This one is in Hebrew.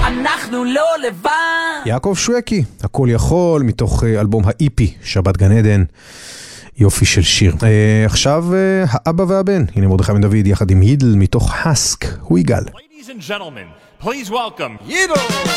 אנחנו לא לבד. יעקב שווקי, הכל יכול, מתוך אלבום האיפי, שבת גן עדן. יופי של שיר. עכשיו האבא והבן, הנה מרדכי בן דוד יחד עם יידל מתוך הסק, הוא יגאל. Ladies and gentlemen, please welcome Yidel.